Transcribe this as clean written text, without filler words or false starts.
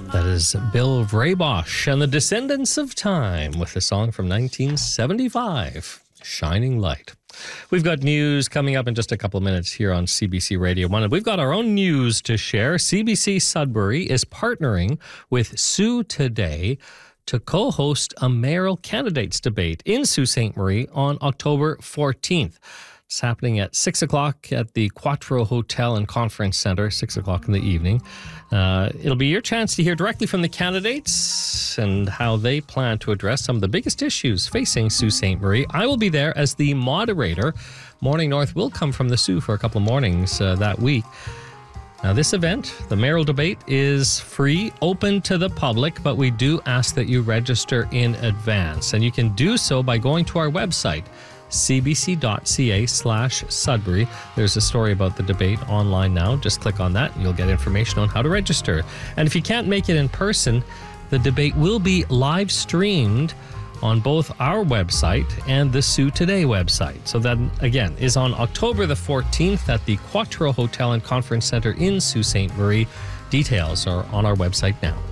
That is Bill Vraybosh and the Descendants of Time with a song from 1975, Shining Light. We've got news coming up in just a couple of minutes here on CBC Radio 1. And we've got our own news to share. CBC Sudbury is partnering with Sault Today to co-host a mayoral candidates debate in Sault Ste. Marie on October 14th. It's happening at 6 o'clock at the Quattro Hotel and Conference Center, 6 o'clock in the evening. It'll be your chance to hear directly from the candidates and how they plan to address some of the biggest issues facing Sault Ste. Marie. I will be there as the moderator. Morning North will come from the Sault for a couple of mornings that week. Now, this event, the mayoral debate, is free, open to the public, but we do ask that you register in advance. And you can do so by going to our website, cbc.ca/Sudbury. There's a story about the debate online now. Just click on that and you'll get information on how to register. And if you can't make it in person, the debate will be live streamed on both our website and the Sault Today website. So that, again, is on October the 14th at the Quattro Hotel and Conference Center in Sault Ste. Marie. Details are on our website now.